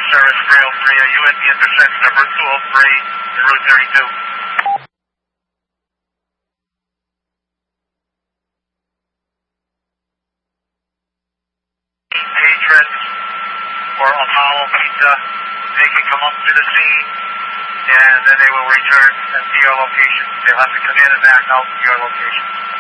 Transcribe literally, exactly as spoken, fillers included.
service three oh three. Are you at the intersection of Route two oh three and Route thirty-two? Patrons for Apollo Pizza, they can come up to the scene and then they will return to your location. They'll have to come in and back out to your location.